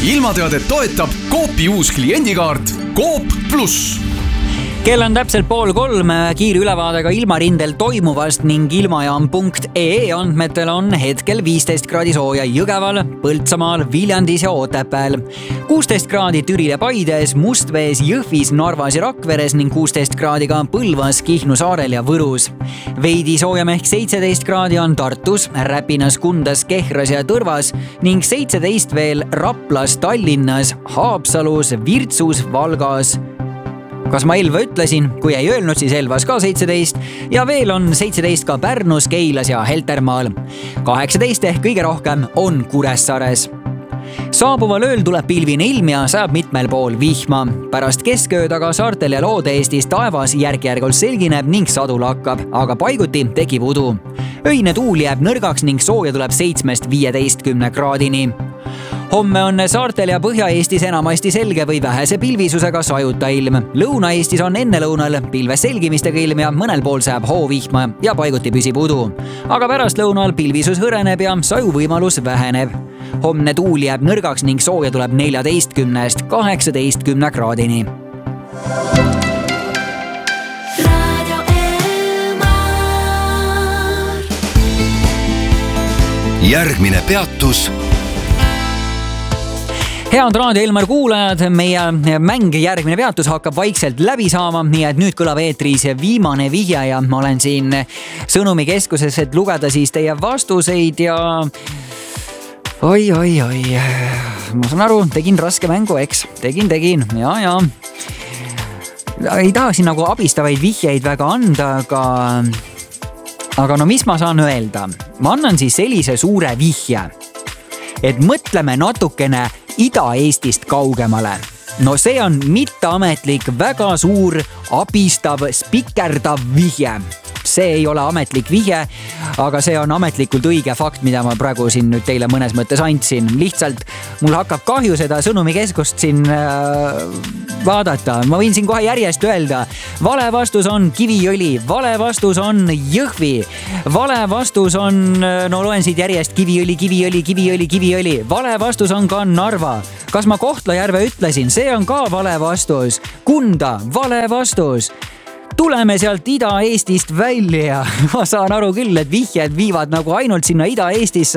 ilmateadet toetab Coopi uus kliendikaart Coop Plus. Kell on täpselt 2:30, kiire ülevaadega ilmarindel toimuvast ning ilmajaam.ee andmetel on hetkel 15 kraadi sooja Jõgeval, Põltsamaal, Viljandis ja Otepääl. 16 kraadi Türil ja Paides, Mustvees, Jõhvis, Narvas ja Rakveres ning 16 kraadi ka Põlvas, Kihnu saarel ja Võrus. Veidi soojem ehk 17 kraadi on Tartus, Räpinas, Kundas, Kehras ja Tõrvas ning 17 veel Raplas, Tallinnas, Haapsalus, Virtsus, Valgas. Kas ma Elva ütlesin? Kui ei öelnud, siis Elvas ka 17 ja veel on 17 ka Pärnus, Keilas ja Heltermaal. 18 ehk kõige rohkem on Kuressaares. Saabuval ööl tuleb pilvine ilm ja sajab mitmel pool vihma. Pärast keskööd aga saartel ja Loode-Eestis taevas järk-järgult selgineb ning sadu lakkab, aga paiguti tekib udu. Öine tuul jääb nõrgaks ning sooja tuleb 7–15 kraadini. Homme on saartel ja Põhja-Eestis enamasti selge või vähese pilvisusega sajuta ilm. Lõuna-Eestis on ennelõunal pilves selgimistega ilm ja mõnel pool sajab hoovihma ja paiguti püsib udu. Aga pärast lõunal pilvisus hõreneb ja sajuvõimalus väheneb. Homne tuul jääb nõrgaks ning sooja tuleb 14–18 kraadini. Järgmine peatus. Head Raadio Elmar kuulajad, meie mäng järgmine peatus hakkab vaikselt läbi saama, nii et nüüd kõlab eetris viimane vihje ja ma olen siin sõnumikeskuses, et lugeda siis teie vastuseid ja oi. Ma saan aru, tegin raske mängu, eks? Tegin, ja. Ei tahaksin nagu abistavaid vihjeid väga anda, aga no mis ma saan öelda? Ma annan siis sellise suure vihje, et mõtleme natukene Ida-Eestist kaugemale. No see on mitteametlik, väga suur, abistav, spikerdav vihje. See ei ole ametlik vihje, aga see on ametlikult õige fakt, mida ma praegu siin nüüd teile mõnes mõttes andsin. Lihtsalt mul hakkab kahju seda sõnumikeskust siin vaadata. Ma võin siin kohe järjest öelda. Vale vastus on Kiviõli, vale vastus on Jõhvi, vale vastus on, no loen siit järjest Kiviõli. Vale vastus on ka Narva. Kas ma Kohtla-Järve ütlesin? See on ka vale vastus. Kunda, vale vastus. Tuleme sealt Ida-Eestist välja. Ma saan aru küll, et vihjed viivad nagu ainult sinna Ida-Eestisse,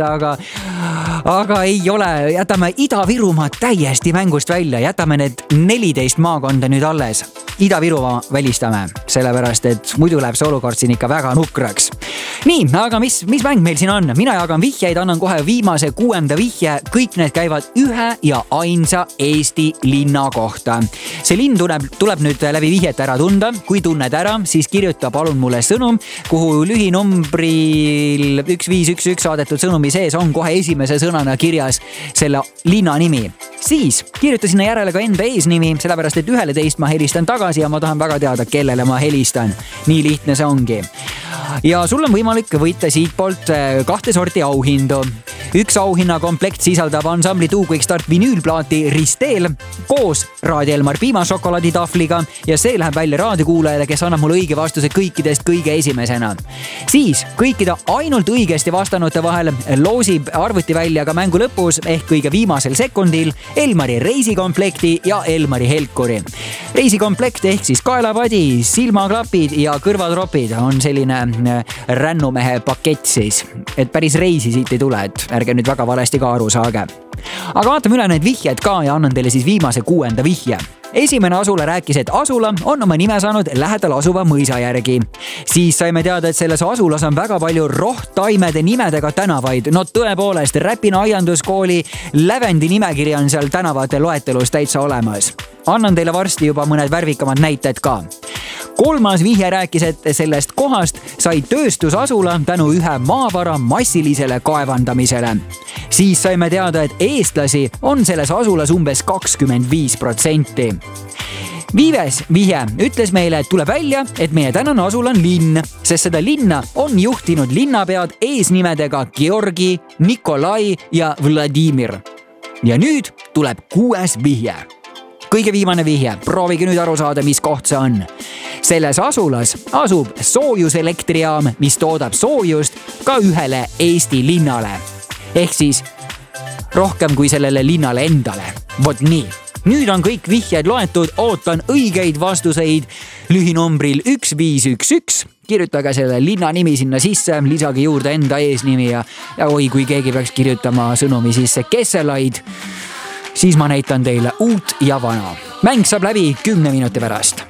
aga ei ole. Jätame Ida-Virumaa täiesti mängust välja. Jätame need 14 maakonda nüüd alles. Ida-Virumaa välistame, sellepärast, et muidu läheb see olukord siin ikka väga nukraks. Nii, aga mis mäng meil siin on? Mina jagan vihjeid, annan kohe viimase 6. vihje. Kõik need käivad ühe ja ainsa Eesti linna kohta. See linn tuleb nüüd läbi vihjet ära tunda. Kui tunned ära, siis kirjuta palun mulle sõnum, kuhu lühinumbril 1511 saadetud sõnumi sees on kohe esimese sõnana kirjas selle linna nimi. Siis kirjuta sinna järele ka enda eesnimi, sellepärast, et 11 ma helistan tagasi ja ma tahan väga teada, kellele ma helistan. Nii lihtne see ongi. Ja sul on võimalik võita siit poolt 2 sorti auhindu. Üks auhinnakomplekt sisaldab ansambli Two Quick Start vinüülplaati Ristel koos Raadio Elmar piimašokolaaditahvliga ja see läheb välja raadiokuulajale, kes annab mulle õige vastuse kõikidest kõige esimesena. Siis kõikide ainult õigesti vastanute vahel loosib arvuti välja ka mängu lõpus ehk kõige viimasel sekundil Elmari reisikomplekti ja Elmari helkuri. Reisikomplekt ehk siis kaelapadi, silmaklapid ja kõrvatropid on selline rännumehe pakett siis, et päris reisi siit ei tule, et ärge nüüd väga valesti ka aru saage. Aga vaatame üle need vihjed ka ja annan teile siis viimase 6. vihje. Esimene asula rääkis, et asula on oma nime saanud lähedal asuva mõisa järgi. Siis saime teada, et selles asulas on väga palju rohttaimede nimedega tänavaid. No tõepoolest, Räpina aianduskooli lävendi nimekiri on seal tänavate loetelus täitsa olemas. Annan teile varsti juba mõned värvikamad näited ka. 3. vihje rääkis, et sellest kohast sai tööstusasula tänu ühe maavara massilisele kaevandamisele. Siis saime teada, et eestlasi on selles asulas umbes 25%. Viies vihje ütles meile, et tuleb välja, et meie tänane asul on linn, sest seda linna on juhtinud linnapead eesnimedega Georgi, Nikolai ja Vladimir. Ja nüüd tuleb 6. vihje. Kõige viimane vihje, proovige nüüd aru saada, mis koht see on. Selles asulas asub soojuselektrijaam, mis toodab soojust ka ühele Eesti linnale. Ehk siis rohkem kui sellele linnale endale. Vot nii. Nüüd on kõik vihjed loetud, ootan õigeid vastuseid lühinombril 1511. Kirjutage selle linna nimi sinna sisse, lisage juurde enda eesnimi ja oi, kui keegi peaks kirjutama sõnumi sisse Kesselaid, siis ma näitan teile uut ja vana. Mäng saab läbi 10 minuti pärast.